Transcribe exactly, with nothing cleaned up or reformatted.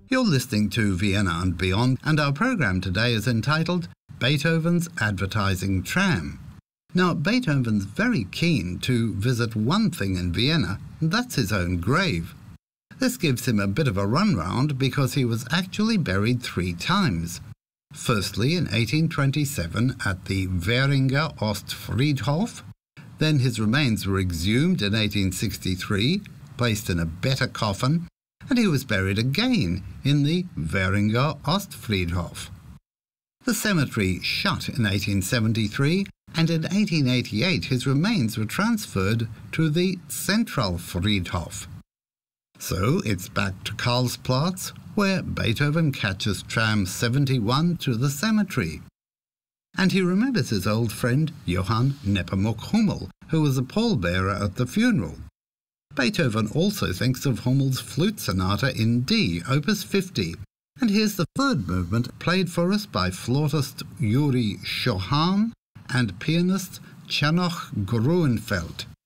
You're listening to Vienna and Beyond, and our program today is entitled Beethoven's Advertising Tram. Now, Beethoven's very keen to visit one thing in Vienna, and that's his own grave. This gives him a bit of a run-round because he was actually buried three times. Firstly, in eighteen twenty-seven at the Währinger Ostfriedhof. Then his remains were exhumed in eighteen sixty-three, placed in a better coffin, and he was buried again in the Währinger Ostfriedhof. The cemetery shut in eighteen seventy-three, and in eighteen eighty-eight his remains were transferred to the Zentralfriedhof. So it's back to Karlsplatz, where Beethoven catches tram seventy-one to the cemetery. And he remembers his old friend Johann Nepomuk Hummel, who was a pallbearer at the funeral. Beethoven also thinks of Hummel's flute sonata in D, opus fifty, and here's the third movement played for us by flautist Yuri Chauhan and pianist Chanoch Gruenfeld.